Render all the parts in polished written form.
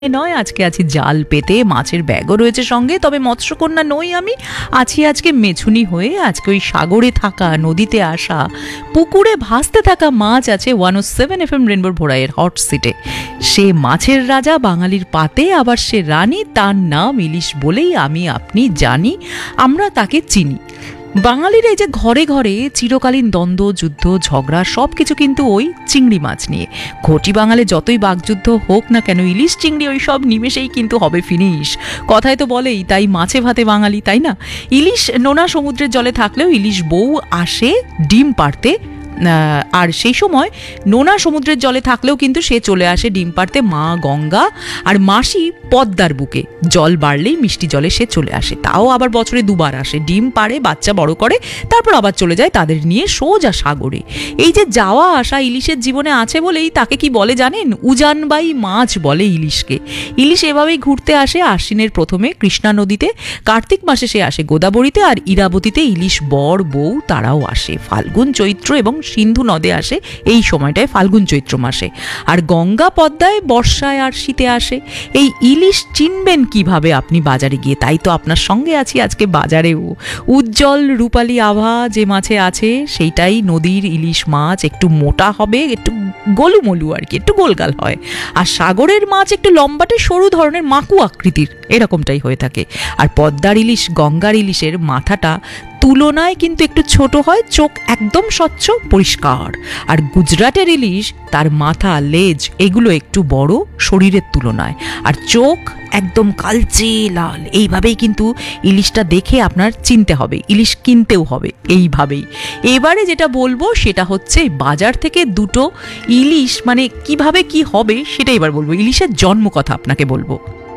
নয়, আজকে আছি জাল পেতে, মাছের ব্যাগও রয়েছে সঙ্গে। তবে মৎস্যকন্যা নই আমি, আছি আজকে মেছুনি হয়ে। আজকে ওই সাগরে থাকা, নদীতে আসা, পুকুরে ভাসতে থাকা মাছ আছে 107 FM রেনবোর ভোরাইয়ের হট সিটে। সে মাছের রাজা, বাঙালির পাতে, আবার সে রানী, তার নাম ইলিশ বলেই আমি আপনি জানি, আমরা তাকে চিনি। বাঙালির এই যে ঘরে ঘরে চিরকালীন দ্বন্দ্ব, যুদ্ধ, ঝগড়া সব কিছু কিন্তু ওই চিংড়ি মাছ নিয়ে। ঘটি বাঙালি যতই বাকযুদ্ধ হোক না কেন, ইলিশ চিংড়ি ওই সব নিমেষেই কিন্তু হবে ফিনিশ। কথায় তো বলেই তাই, মাছে ভাতে বাঙালি, তাই না? ইলিশ নোনা সমুদ্রের জলে থাকলেও ইলিশ বউ আসে ডিম পাড়তে। আর সেই সময় নোনা সমুদ্রের জলে থাকলেও কিন্তু সে চলে আসে ডিম পাড়তে মা গঙ্গা আর মাসি পদ্মার বুকে। জল বাড়লেই মিষ্টি জলে সে চলে আসে, তাও আবার বছরে দুবার আসে, ডিম পাড়ে, বাচ্চা বড় করে, তারপর আবার চলে যায় তাদের নিয়ে সোজা সাগরে। এই যে যাওয়া আসা ইলিশের জীবনে আছে বলেই তাকে কি বলে জানেন? উজানবাই মাছ বলে ইলিশকে। ইলিশ এভাবেই ঘুরতে আসে আশ্বিনের প্রথমে কৃষ্ণা নদীতে, কার্তিক মাসে সে আসে গোদাবরীতে, আর ইরাবতীতে ইলিশ বর বউ তারাও আসে। ফাল্গুন চৈত্র এবং সিন্ধু নদে আসে এই সময়টায়, ফাল্গুন চৈত্র মাসে। আর গঙ্গা পদ্মায় বর্ষায় আর শীতে আসে। এই ইলিশ চিনবেন কিভাবে আপনি বাজারে গিয়ে? তাই তো আপনার সঙ্গে আছি আজকে বাজারেও। উজ্জ্বল রূপালী আভা যে মাছে আছে সেইটাই নদীর ইলিশ মাছ। একটু মোটা হবে, একটু গোলুমলু আর কি, একটু গোলগাল হয়। আর সাগরের মাছ একটু লম্বাটে সরু ধরনের মাকু আকৃতির, এরকমটাই হয়ে থাকে। আর পদ্মার ইলিশ, গঙ্গার ইলিশের মাথাটা তুলনায় কিন্তু একটু ছোট হয়, চোখ একদম স্বচ্ছ পরিষ্কার। আর গুজরাটের ইলিশ, তার মাথা, লেজ এগুলো একটু বড় শরীরের তুলনায়, আর চোখ একদম কালচে লাল। এইভাবেই কিন্তু ইলিশটা দেখে আপনার চিনতে হবে, ইলিশ কিনতেও হবে এইভাবেই। এবারে যেটা বলবো সেটা হচ্ছে বাজার থেকে দুটো ইলিশ মানে কিভাবে কি হবে সেটা এবার বলবো। ইলিশের জন্ম কথা আপনাকে বলবো।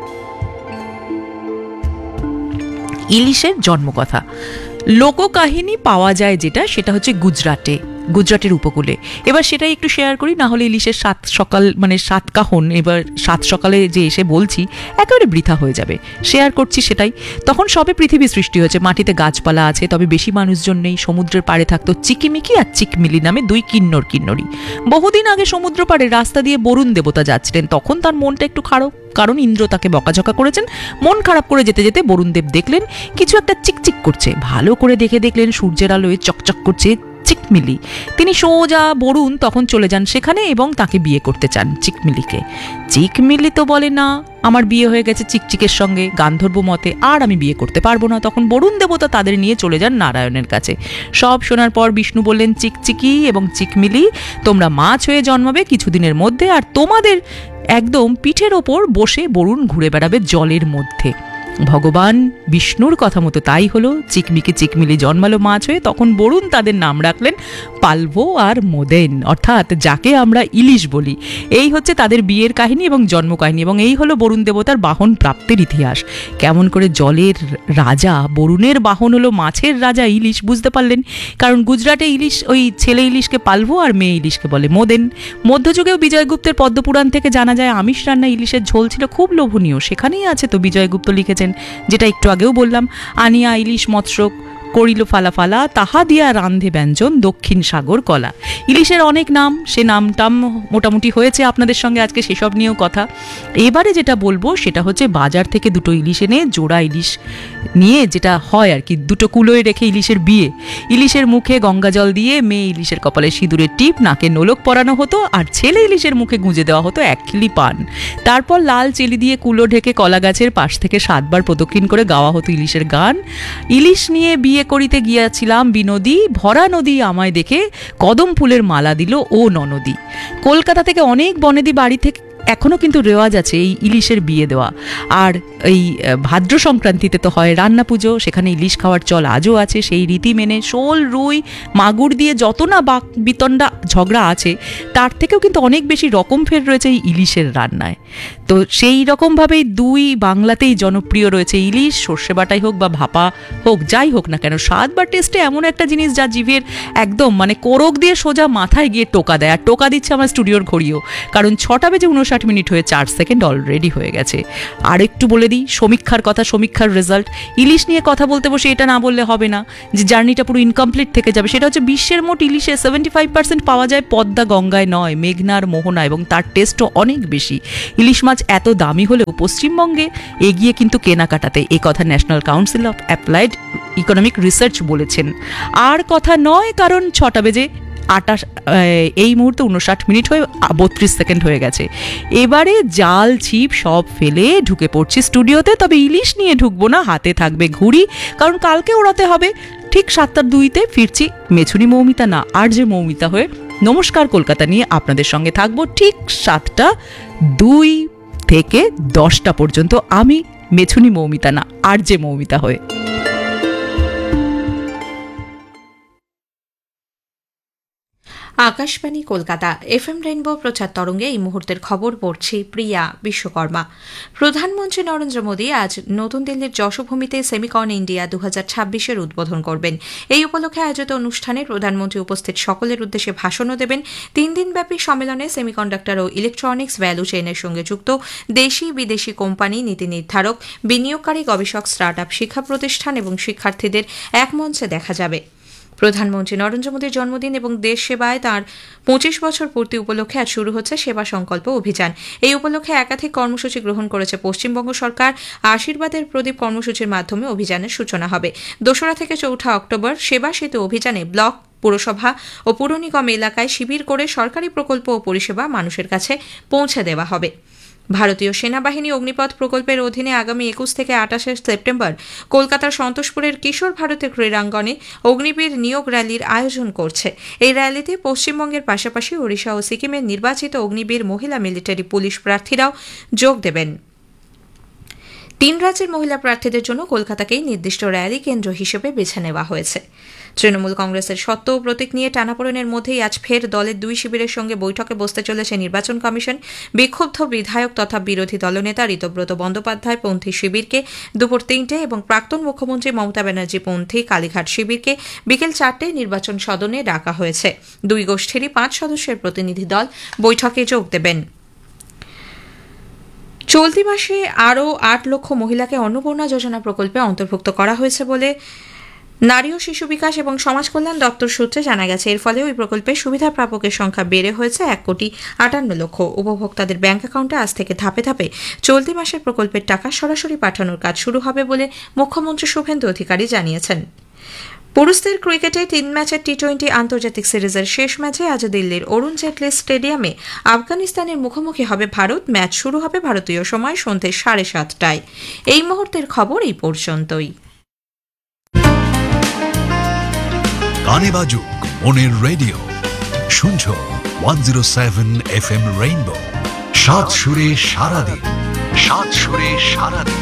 ইলিশের জন্ম কথা লোককাহিনী পাওয়া যায় যেটা, সেটা হচ্ছে গুজরাটের উপকূলে। এবার সেটাই একটু শেয়ার করি, না হলে ইলিশের সাত সকাল মানে সাত কাহন, এবার সাত সকালে যে এসে বলছি একেবারে বৃথা হয়ে যাবে। শেয়ার করছি সেটাই। তখন সবে পৃথিবী সৃষ্টি হয়েছে, মাটিতে গাছপালা আছে, তবে বেশি মানুষজন নেই। সমুদ্রের পাড়ে থাকতো চিকিমিকি আর চিকমিলি নামে দুই কিন্নরি। বহুদিন আগে সমুদ্র পাড়ে রাস্তা দিয়ে বরুণ দেবতা যাচ্ছিলেন। তখন তার মনটা একটু খারাপ, কারণ ইন্দ্র তাকে বকাঝকা করেছেন। মন খারাপ করে যেতে যেতে বরুণদেব দেখলেন কিছু একটা চিকচিক করছে। ভালো করে দেখলেন সূর্যের আলোয় চকচক করছে চিকমিলি। তিনি সোজা বরুণ তখন চলে যান সেখানে এবং তাকে বিয়ে করতে চান চিকমিলিকে। চিকমিলি তো বলে, না, আমার বিয়ে হয়ে গেছে চিকচিকের সঙ্গে, গান্ধর্ব মতে, আর আমি বিয়ে করতে পারবো না। তখন বরুণ দেবতা তাদের নিয়ে চলে যান নারায়ণের কাছে। সব শোনার পর বিষ্ণু বললেন, চিকচিকি এবং চিকমিলি, তোমরা মাছ হয়ে জন্মাবে কিছুদিনের মধ্যে, আর তোমাদের একদম পিঠের ওপর বসে বরুণ ঘুরে বেড়াবে জলের মধ্যে। ভগবান বিষ্ণুর কথা মতো তাই হলো। চিকমিলি জন্মালো মাছ হয়ে। তখন বরুণ তাদের নাম রাখলেন পালভো আর মোদেন, অর্থাৎ যাকে আমরা ইলিশ বলি। এই হচ্ছে তাদের বিয়ের কাহিনী এবং জন্ম কাহিনী, এবং এই হলো বরুণ দেবতার বাহন প্রাপ্তির ইতিহাস। কেমন করে জলের রাজা বরুণের বাহন হলো মাছের রাজা ইলিশ, বুঝতে পারলেন? কারণ গুজরাটে ইলিশ, ওই ছেলে ইলিশকে পালভো আর মেয়ে ইলিশকে বলে মোদেন। মধ্যযুগেও বিজয়গুপ্তের পদ্মপুরাণ থেকে জানা যায় আমিষ রান্না ইলিশের ঝোল ছিল খুব লোভনীয়। সেখানেই আছে তো বিজয়গুপ্ত লিখেছেন, যেটা একটু আগেও বললাম, আনিয়া ইলিশ মৎস্য করিল ফালা, তাহা দিয়া রান্ধে ব্যঞ্জন দক্ষিণ সাগর কলা। ইলিশের অনেক নাম, সে নামটাম মোটামুটি হয়েছে আপনাদের সঙ্গে আজকে সেসব নিয়েও কথা। এবারে যেটা বলবো সেটা হচ্ছে বাজার থেকে দুটো ইলিশ এনে, জোড়া ইলিশ নিয়ে যেটা হয় আর কি, দুটো কুলোয় রেখে ইলিশের বিয়ে। ইলিশের মুখে গঙ্গা জল দিয়ে, মেয়ে ইলিশের কপালে সিঁদুরের টিপ, নাকে নোলক পরানো হতো, আর ছেলে ইলিশের মুখে গুঁজে দেওয়া হতো এক খিলি পান। তারপর লাল চেলি দিয়ে কুলো ঢেকে কলা গাছের পাশ থেকে 7 বার প্রদক্ষিণ করে গাওয়া হতো ইলিশের গান। ইলিশ নিয়ে বিয়ে করিতে গিয়াছিলাম বিনোদী, ভরা নদী আমায় দেখে কদম ফুলের মালা দিল ও ননদী। কলকাতা থেকে অনেক বনেদি বাড়ি থেকে এখনও কিন্তু রেওয়াজ আছে এই ইলিশের বিয়ে দেওয়া। আর এই ভাদ্র সংক্রান্তিতে তো হয় রান্না পুজো, সেখানে ইলিশ খাওয়ার চল আজও আছে। সেই রীতি মেনে শোল, রুই, মাগুর দিয়ে যত না বাক বিতণ্ডা ঝগড়া আছে, তার থেকেও কিন্তু অনেক বেশি রকম ফের রয়েছে এই ইলিশের রান্নায়। তো সেই রকমভাবেই দুই বাংলাতেই জনপ্রিয় রয়েছে ইলিশ। সর্ষে বাটাই হোক বা ভাপা হোক, যাই হোক না কেন, স্বাদ বা টেস্টে এমন একটা জিনিস যা জিভের একদম মানে কোরক দিয়ে সোজা মাথায় গিয়ে টোকা দেয়। আর টোকা দিচ্ছে আমার স্টুডিওর ঘড়িও, কারণ 6:59 মিনিট হয়ে 4 সেকেন্ড অলরেডি হয়ে গেছে। আর একটু বলে দিই সমীক্ষার কথা, সমীক্ষার রেজাল্ট। ইলিশ নিয়ে কথা বলতে বসে এটা না বললে হবে না যে জার্নিটা পুরো ইনকমপ্লিট থেকে যাবে। সেটা হচ্ছে বিশ্বের মোট ইলিশে 75% পাওয়া যায় পদ্মা গঙ্গায় নয়, মেঘনার মোহনা, এবং তার টেস্টও অনেক বেশি। ইলিশ মাছ এত দামি হলেও পশ্চিমবঙ্গে এগিয়ে কিন্তু কেনাকাটাতে, এ কথা national council of applied economic research বলেছেন। আর কথা নয়, কারণ 6টা বেজে 28 এই মুহূর্তে 59 মিনিট হয়ে 32 সেকেন্ড হয়ে গেছে। এবারে জাল ছিপ সব ফেলে ঢুকে পড়ছি স্টুডিওতে, তবে ইলিশ নিয়ে ঢুকবো না, হাতে থাকবে ঘুড়ি, কারণ কালকে ওড়াতে হবে। ঠিক 7:02 ফিরছি মেছুনি মৌমিতা না RJ মৌমিতা হয়ে। নমস্কার কলকাতা নিয়ে আপনাদের সঙ্গে থাকবো ঠিক 7:02 থেকে 10টা পর্যন্ত, আমি মেছুনি মৌমিতা না RJ মৌমিতা হয়ে। আকাশবাণী কলকাতা FM রেইনবো প্রচার তরঙ্গে এই মুহূর্তের খবর পড়ছি প্রিয়া বিশ্বকর্মা। প্রধানমন্ত্রী নরেন্দ্র মোদী আজ নতুন দিল্লির যশোভূমিতে সেমিকন ইন্ডিয়া 2026-এর উদ্বোধন করবেন। এই উপলক্ষে আয়োজিত অনুষ্ঠানে প্রধানমন্ত্রী উপস্থিত সকলের উদ্দেশ্যে ভাষণও দেবেন। 3 দিনব্যাপী সম্মেলনে সেমিকন্ডাক্টর ও ইলেকট্রনিক্স ভ্যালু চেইনের সঙ্গে যুক্ত দেশি বিদেশি কোম্পানি, নীতি নির্ধারক, বিনিয়োগকারী, গবেষক, স্টার্টআপ, শিক্ষা প্রতিষ্ঠান এবং শিক্ষার্থীদের এক মঞ্চে দেখা যাবে। প্রধানমন্ত্রী নরেন্দ্র মোদীর জন্মদিন এবং দেশ সেবায় তাঁর 25 বছর পূর্তি উপলক্ষে আজ শুরু হচ্ছে সেবা সংকল্প অভিযান। এই উপলক্ষে একাধিক কর্মসূচি গ্রহণ করেছে পশ্চিমবঙ্গ সরকার। আশীর্বাদের প্রদীপ কর্মসূচির মাধ্যমে অভিযানের সূচনা হবে। 2রা থেকে 4 অক্টোবর সেবা সেতু অভিযানে ব্লক, পুরসভা ও পুর নিগম এলাকায় শিবির করে সরকারি প্রকল্প ও পরিষেবা মানুষের কাছে পৌঁছে দেওয়া হবে। ভারতীয় সেনাবাহিনী অগ্নিপথ প্রকল্পের অধীনে আগামী 21 থেকে 28 সেপ্টেম্বর কলকাতার সন্তোষপুরের কিশোর ভারতী ক্রীড়াঙ্গনে অগ্নিবীর নিয়োগ র্যালির আয়োজন করছে। এই র্যালিতে পশ্চিমবঙ্গের পাশাপাশি ওড়িশা ও সিকিমের নির্বাচিত অগ্নিবীর মহিলা মিলিটারি পুলিশ প্রার্থীরাও যোগ দেবেন। 3 রাজ্যের মহিলা প্রার্থীদের জন্য কলকাতাকেই নির্দিষ্ট র্যালি কেন্দ্র হিসেবে বেছে নেওয়া হয়েছে। তৃণমূল কংগ্রেসের সত্ত্ব ও প্রতীক নিয়ে টানাপোড়েনের মধ্যেই আজ ফের দলের 2 শিবিরের সঙ্গে বৈঠকে বসতে চলেছে নির্বাচন কমিশন। বিক্ষুব্ধ বিধায়ক তথা বিরোধী দলনেতা ঋতব্রত বন্দ্যোপাধ্যায় পন্থী শিবিরকে দুপুর 3টে এবং প্রাক্তন মুখ্যমন্ত্রী মমতা ব্যানার্জি পন্থী কালীঘাট শিবিরকে বিকেল 4টে নির্বাচন সদনে ডাকা হয়েছে। 2 গোষ্ঠীরই 5 সদস্যের প্রতিনিধি দল বৈঠকে যোগ দেবেন। চলতি মাসে আরও 8 লক্ষ মহিলাকে অন্নপূর্ণা যোজনা প্রকল্পে অন্তর্ভুক্ত করা হয়েছে বলে নারী ও শিশু বিকাশ এবং সমাজ কল্যাণ দপ্তর সূত্রে জানা গেছে। এর ফলে ওই প্রকল্পের সুবিধা প্রাপকের সংখ্যা বেড়ে হয়েছে 1,58,00,000। উপভোক্তাদের ব্যাংক অ্যাকাউন্টে আজ থেকে ধাপে ধাপে চলতি মাসের প্রকল্পের টাকা সরাসরি পাঠানোর কাজ শুরু হবে বলে মুখ্যমন্ত্রী শুভেন্দু অধিকারী জানিয়েছেন। পুরুষদের ক্রিকেটে 3 ম্যাচের টি-20 আন্তর্জাতিক সিরিজের শেষ ম্যাচে আজ দিল্লির অরুণ জেটলি স্টেডিয়ামে আফগানিস্তানের মুখোমুখি হবে ভারত। ম্যাচ শুরু হবে ভারতীয় সময় সন্ধ্যে 7:30টায়। এই মুহূর্তের খবর এই পর্যন্তই। গানে বাজুক মনের রেডিও, শুনছো 107 FM রেইনবো। 7 সুরে সারাদিন, 7 সুরে সারাদিন।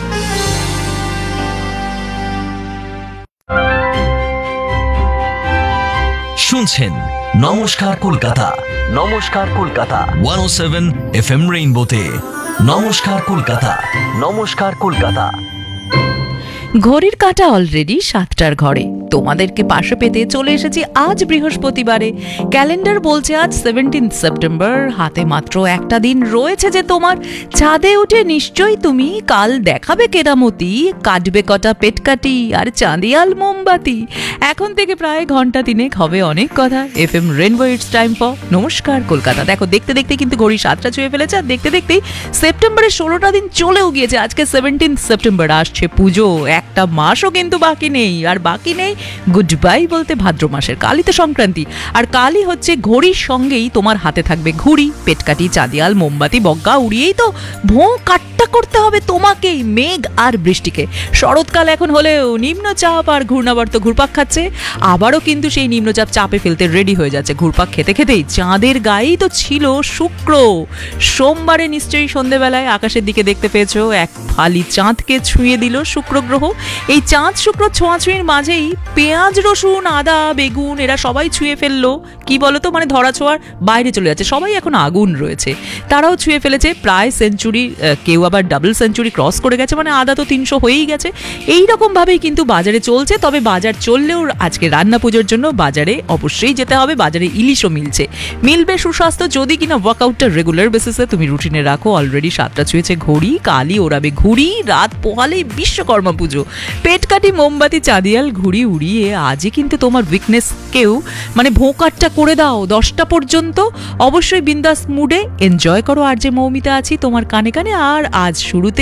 শুনছেন নমস্কার কলকাতা, নমস্কার কলকাতা 107 FM রেইনবোতে। নমস্কার কলকাতা, নমস্কার কলকাতা। ঘড়ির কাঁটা অলরেডি 7টার ঘরে। তোমাদেরকে পাশে পেতে চলে এসেছি আজ বৃহস্পতিবারে। ক্যালেন্ডার বলছে আজ 17 সেপ্টেম্বর। হাতে মাত্র একটা দিন রয়েছে যে তোমার। ছাদে উঠে নিশ্চয়ই তুমি কাল দেখাবে কেরামতি, কাটবে কটা পেটকাটি আর চাঁদিয়াল মোমবাতি। এখন থেকে প্রায় ঘন্টা 3 হবে অনেক কথা। FM rainbow, it's time for নমস্কার কলকাতা। দেখো দেখতে দেখতে কিন্তু ঘড়ি 7টা ছুঁয়ে ফেলেছে, আর দেখতে দেখতেই সেপ্টেম্বরের 16টা দিন চলেও গিয়েছে। আজকে 17 সেপ্টেম্বর, আসছে পুজো। একটা মাসও কিন্তু বাকি নেই, আর বাকি নেই গুড বাই বলতে ভাদ্র মাসের কালই তো সংক্রান্তি। আর কালই হচ্ছে ঘড়ির সঙ্গেই তোমার হাতে থাকবে ঘুড়ি, পেটকাটি, চাঁদিয়াল, মোমবাতি, বগ্গা উড়িয়েই তো ভোঁ কাট্টা করতে হবে তোমাকেই মেঘ আর বৃষ্টিকে। শরৎকাল এখন হলেও নিম্নচাপ আর ঘূর্ণাবর্ত ঘুরপাক খাচ্ছে। আবারও কিন্তু সেই নিম্নচাপ চাপে ফেলতে রেডি হয়ে যাচ্ছে। ঘুরপাক খেতে খেতেই চাঁদের গায়েই তো ছিল শুক্র। সোমবারে নিশ্চয়ই সন্ধেবেলায় আকাশের দিকে দেখতে পেয়েছো এক ফালি চাঁদকে ছুঁয়ে দিল শুক্র গ্রহ। এই চাঁদ শুক্র ছোঁয়াছুঁয়ির মাঝেই পেঁয়াজ, রসুন, আদা, বেগুন এরা সবাই ছুঁয়ে ফেললো। কি বলতো, মানে ধরা ছোঁয়ার বাইরে চলে যাচ্ছে। সবাই এখন আগুন রয়েছে, তারাও ছুঁয়ে ফেলেছে প্রায় সেঞ্চুরি, কেউ আবার ডাবল সেঞ্চুরি ক্রস করে পড়ে গেছে, মানে আদা তো 300 হয়েই গেছে। এই রকম ভাবেই কিন্তু বাজারে চলছে। তবে বাজার চললেও আজকে রান্না পুজোর জন্য বাজারে অবশ্যই যেতে হবে। বাজারে ইলিশও মিলবে সুস্বাস্থ্য যদি কিনা ওয়ার্কআউটটা রেগুলার বেসিসে তুমি রুটিনে রাখো। অলরেডি 7টা ছুঁয়েছে ঘড়ি, কালই ওড়াবে ঘুড়ি, রাত পোহালেই বিশ্বকর্মা পুজো। পেট কাটি মোমবাতি চাঁদিয়াল ঘুড়ি উড়িয়ে আজই কিন্তু তোমার উইকনেসকেও মানে ভোঁকাটটা করে দাও 10টা পর্যন্ত। অবশ্যই বিন্দাস মুডে এনজয় করো। আর যে মৌমিতা আছি তোমার কানে কানে। আর আজ শুরুতে